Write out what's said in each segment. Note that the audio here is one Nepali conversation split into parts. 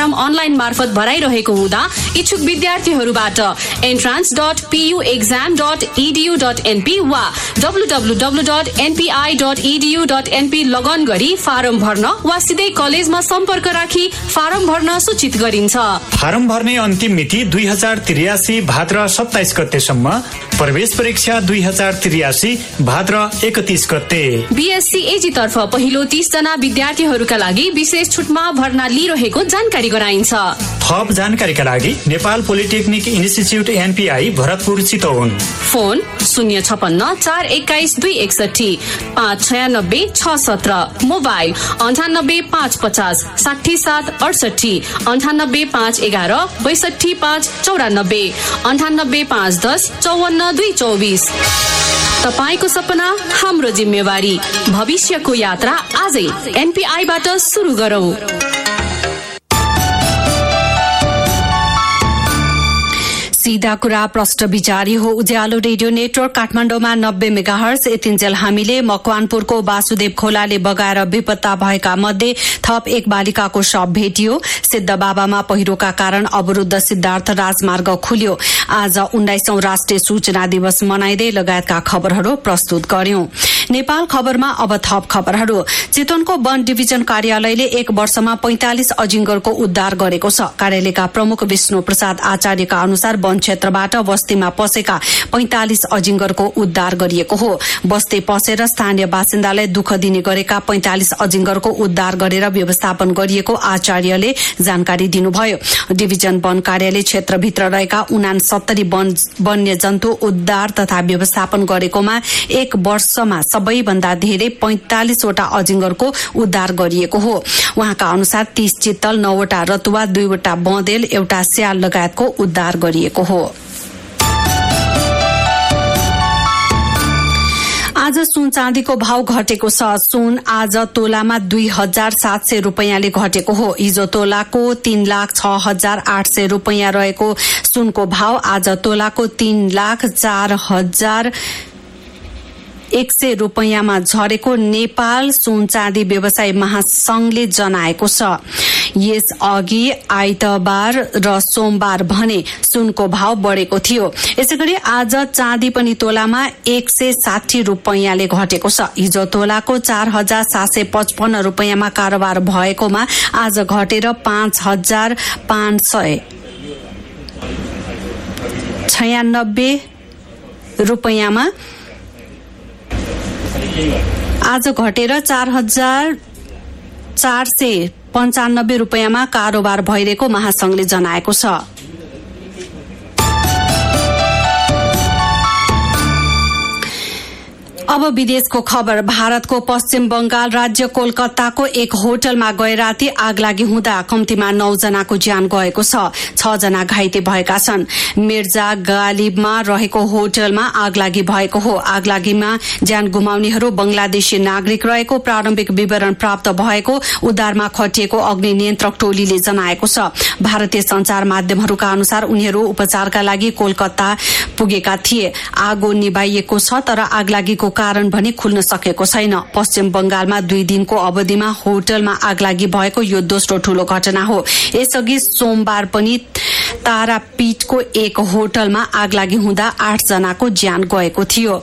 फारम अनलाइन मार्फत भराइरहेको हुँदा इच्छुक विद्यार्थीहरूबाट entrance.puexam.edu.np वा www.npi.edu.np लगन गरी फारम भर्न वा सिधै कलेजमा सम्पर्क राखी फारम भर्न सूचित गरिन्छ। फारम भर्ने अन्तिम मिति 2083 भाद्र 27 गतेसम्म, प्रवेश परीक्षा 2083 भाद्र 31 गते। बीएससी एजी तर्फ पहिलो 30 जना विद्यार्थीहरूका लागि विशेष छुटमा भर्ना लिइरहेको जानकारी गराइन्छ। थप जानकारीका लागि Nepal polytechnic institute NPI Bharatpur Chitwan, phone 056 421 261 596 617, mobile 98 550 67 68, 98 511 62 594, 98 510 54 224। तपाईको सपना हाम्रो जिम्मेवारी, भविष्यको यात्रा आजै एनपीआईबाट सुरु गरौँ। सीधा कुरा प्रष्ट विचारी हो। उज्यालो रेडियो नेटवर्क काठमाडौँमा 90 मेगाहर्ज, यतिन्जेल हामीले मकवानपुरको वासुदेव खोलाले बगाएर बेपत्ता भएका मध्ये थप एक बालिकाको शव भेटियो। सिद्धबाबामा पहिरोका कारण अवरुद्ध सिद्धार्थ राजमार्ग खुल्यो। आज 19औं राष्ट्रिय सूचना दिवस मनाइदै लगायतका खबरहरू प्रस्तुत गर्यौं। नेपाल खबरमा अब थप खबरहरू। चितवनको वन डिभिजन कार्यालयले एक वर्षमा 45 अजिङ्गरको उद्धार गरेको छ। कार्यालयका प्रमुख विष्णु प्रसाद आचार्यका अनुसार वन क्षेत्रबाट बस्तीमा पसेका 45 अजिङ्गरको उद्धार गरिएको हो। बस्ती पसेर स्थानीय बासिन्दालाई दुःख दिने गरेका 45 अजिङ्गरको उद्धार गरेर व्यवस्थापन गरिएको आचार्यले जानकारी दिनुभयो। डिभिजन वन कार्यालय क्षेत्रभित्र रहेका 69 वन्यजन्तु उद्धार तथा व्यवस्थापन गरेकोमा एक वर्षमा सबैभन्दा धेरै 45 वटा अजिङ्गरको उद्धार गरिएको हो। उहाँका अनुसार 30 चित्तल, 9 वटा रतुवा, 2 वटा बँदेल, एउटा स्याल लगायतको उद्धार गरिएको हो। आज सुन चाँदीको भाव घटेको छ। सुन आज तोलामा 2700 रुपैयाँले घटेको हो। हिजो तोलाको 3,06,800 रुपैयाँ रहेको सुनको भाव आज तोलाको 3,04,100 रुपैयाँमा झरेको नेपाल सुन चाँदी व्यवसायी महासंघले जनाएको छ। यस अघि आइतबार र सोमबार भने सुनको भाव बढेको थियो। यसैगरी आज चाँदी पनि तोलामा 160 रुपैयाँले घटेको छ। हिजो तोलाको 4,755 रुपैयाँमा कारोबार भएकोमा आज घटेर 5,596 रुपैयाँमा आज घटेर 4,495 रुपैयाँमा कारोबार भइरहेको महासंघले जनाएको छ। अब विदेशको खबर। भारतको पश्चिम बंगाल राज्य कोलकाताको एक होटलमा गए राति आगलागी हुँदा कम्तीमा 9 जनाको ज्यान गएको छ। 6 जना घाइते भएका छन्। मिर्जा गालिबमा रहेको होटलमा आगलागी भएको हो। आगलागीमा ज्यान गुमाउनेहरू बंगलादेशी नागरिक रहेको प्रारम्भिक विवरण प्राप्त भएको उद्धारमा खटिएको अग्नि नियन्त्रक टोलीले जनाएको छ। भारतीय संचार माध्यमहरूका अनुसार उनीहरू उपचारका लागि कोलकाता पुगेका थिए। आगो निभाइएको छ तर आगलागीको कारण भने खुल्न सकेको छैन। पश्चिम बंगालमा 2 दिनको अवधिमा होटलमा आगलागी भएको यो दोस्रो ठूलो घटना हो। यसअघि सोमबार पनि तारापीठको एक होटलमा आगलागी हुँदा 8 जनाको ज्यान गएको थियो।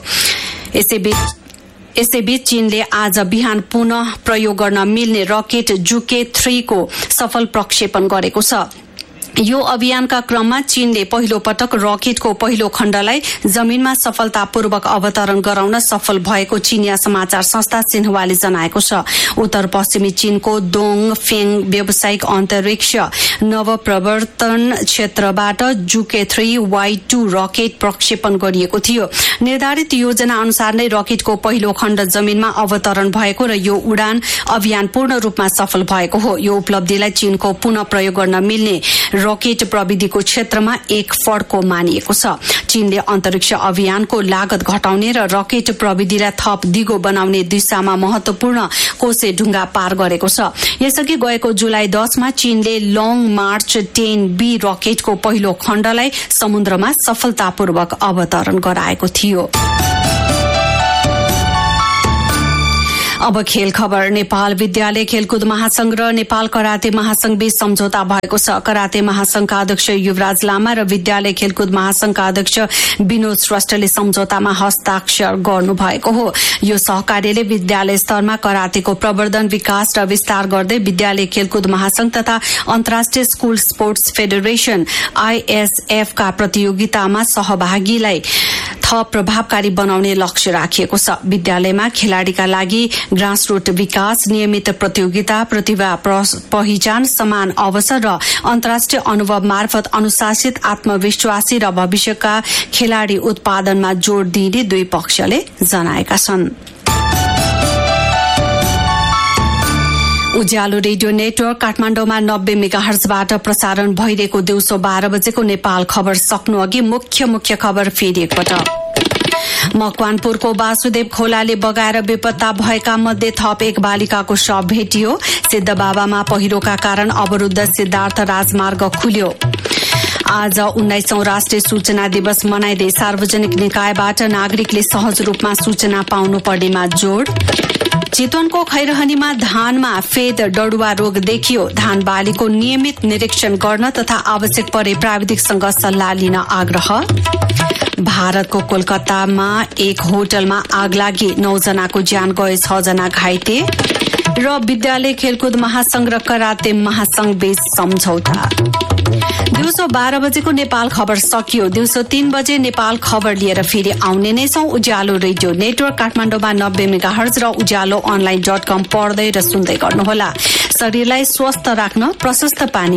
यसैबीच चीनले आज बिहान पुनः प्रयोग गर्न मिल्ने रकेट जुके 3 को सफल प्रक्षेपण गरेको छ। यो अभियानका क्रममा चीनले पहिलो पटक रकेटको पहिलो खण्डलाई जमिनमा सफलतापूर्वक अवतरण गराउन सफल भएको चीनिया समाचार संस्था सिन्हुवाले जनाएको छ। उत्तर पश्चिमी चीनको दोङफेङ व्यावसायिक अन्तरिक्ष नवप्रवर्तन क्षेत्रबाट जुके 3Y2 रकेट प्रक्षेपण गरिएको थियो। निर्धारित योजना अनुसार नै रकेटको पहिलो खण्ड जमिनमा अवतरण भएको र यो उडान अभियान पूर्ण रूपमा सफल भएको हो। यो उपलब्धिलाई चीनको पुनः प्रयोग गर्न मिल्ने रकेट प्रविधिको क्षेत्रमा एक फड्को मानिएको छ। चीनले अन्तरिक्ष अभियानको लागत घटाउने र रकेट प्रविधिलाई थप दिगो बनाउने दिशामा महत्वपूर्ण कोसे ढुङ्गा पार गरेको छ। यसअघि गएको जुलाई 10 मा चीनले लङ मार्च 10B रकेटको पहिलो खण्डलाई समुद्रमा सफलतापूर्वक अवतरण गराएको थियो। अब खेल खबर। नेपाल विद्यालय खेलकुद महासंघ र नेपाल कराते महासंघ बीच सम्झौता भएको छ। कराते महासंघका अध्यक्ष युवराज लामा र विद्यालय खेलकुद महासंघका अध्यक्ष विनोद श्रेष्ठले सम्झौतामा हस्ताक्षर गर्नुभएको हो। यो सहकार्यले विद्यालय स्तरमा करातेको प्रवर्धन, विकास र विस्तार गर्दै विद्यालय खेलकुद महासंघ तथा अन्तर्राष्ट्रिय स्कूल स्पोर्ट्स फेडरेशन ISF का प्रतियोगितामा सहभागीलाई थप प्रभावकारी बनाउने लक्ष्य राखिएको छ। विद्यालयमा खेलाड़ीका लागि ग्रासरूट विकास, नियमित प्रतियोगिता, प्रतिभा पहिचान, समान अवसर र अन्तर्राष्ट्रिय अनुभव मार्फत अनुशासित, आत्मविश्वासी र भविष्यका खेलाड़ी उत्पादनमा जोड़ दिने दुई पक्षले जनाएका छन्। उज्यालो रेडियो नेटवर्क काठमाडौँमा 90 मेगाहर्जबाट प्रसारण भइरहेको दिउँसो 12 बजेको नेपाल खबर सक्नु अघि मुख्य खबर फेरि एकपटक। मकवानपुरको वासुदेव खोलाले बगाएर बेपत्ता भएका मध्ये थप एक बालिकाको शव भेटियो। सिद्धबाबामा पहिरोका कारण अवरुद्ध सिद्धार्थ राजमार्ग खुल्यो। आज 19औं राष्ट्रिय सूचना दिवस मनाइदै सार्वजनिक निकायबाट नागरिकले सहज रूपमा सूचना पाउनुपर्नेमा जोड़। चितवनको खैरहनीमा धानमा फेद डडुवा रोग देखियो। धान बालीको नियमित निरीक्षण गर्न तथा आवश्यक परे प्राविधिकसँग सल्लाह लिन आग्रह। भारतको कोलकातामा एक होटलमा आग लागि 9 जनाको ज्यान गए, 6 जना घाइते। र विद्यालय खेलकुद महासंघ र कराते महासंघ बीच सम्झौता। दिउँसो 12 बजेको नेपाल खबर सकियो। दिउँसो 3 बजे नेपाल खबर लिएर फेरि आउने नै छौं। उज्यालो रेडियो नेटवर्क काठमाडौँमा 90 मेगाहर्ज र उज्यालो online.com पढ्दै र सुन्दै गर्नुहोला। शरीरलाई स्वस्थ राख्न प्रशस्त पानी